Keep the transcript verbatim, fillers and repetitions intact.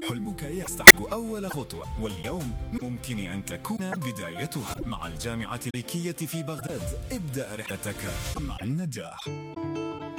حلمك يستحق أول خطوة، واليوم ممكن أن تكون بدايتها. مع الجامعة الأمريكية في بغداد ابدأ رحلتك مع النجاح.